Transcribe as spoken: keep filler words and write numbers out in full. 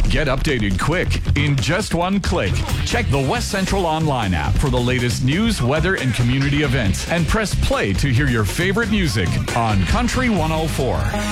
Get updated quick in just one click. Check the West Central Online app for the latest news, weather, and community events, and press play to hear your favorite music on Country one oh four.